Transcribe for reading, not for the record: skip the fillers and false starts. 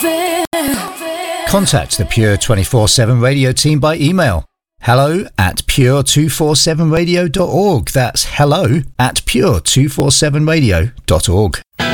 Contact the Pure 24/7 Radio team by email hello@pure247radio.org. That's hello@pure247radio.org.